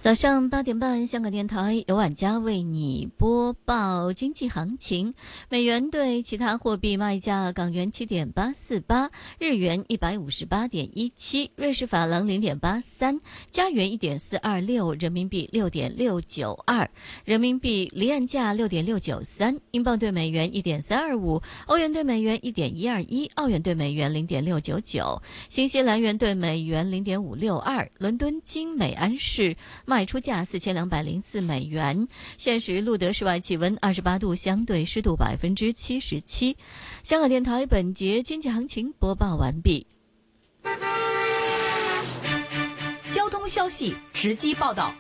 早上8点半，香港电台由晚佳为你播报经济行情。美元对其他货币卖价：港元7.848，日元158.17，瑞士法郎0.83，加元1.426，人民币6.692，人民币离岸价6.693，英镑对美元1.325，欧元对美元1.121，澳元对美元0.699，新西兰元对美元0.562。伦敦金每安士卖出价4204美元。现时录得室外气温28度，相对湿度77%。香港电台本节经济行情播报完毕。 交通消息直击报道。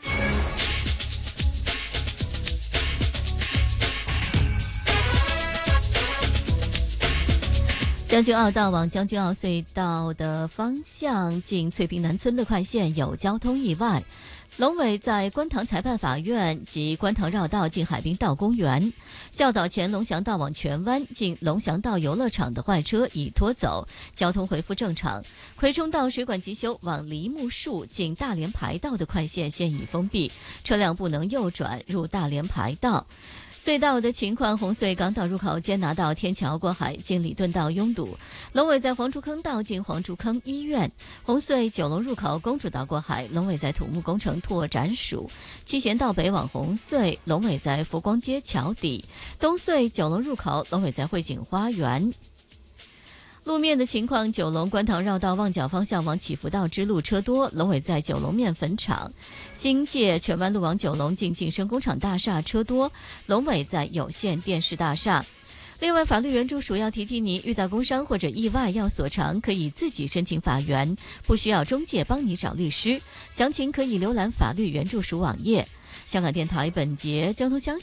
将军澳道往将军澳隧道的方向进翠屏南村的快线有交通意外。龙尾在观塘裁判法院及观塘绕道进海滨道公园。较早前龙翔道往荃湾进龙翔道游乐场的坏车已拖走，交通恢复正常。葵涌道水管急修往梨木树进大连排道的快线现已封闭，车辆不能右转入大连排道。隧道的情况：红隧港岛入口坚拿道天桥过海经礼顿道拥堵，龙尾在黄竹坑道进黄竹坑医院；红隧九龙入口公主道过海，龙尾在土木工程拓展署；七贤道北往红隧，龙尾在佛光街桥底；东隧九龙入口，龙尾在汇景花园。路面的情况：九龙观塘绕道旺角方向往祈福道支路车多，龙尾在九龙面粉厂；新界荃湾路往九龙进晋升工厂大厦车多，龙尾在有线电视大厦。另外，法律援助署要提提你，遇到工伤或者意外要索偿，可以自己申请法援，不需要中介帮你找律师。详情可以浏览法律援助署网页。香港电台本节交通消息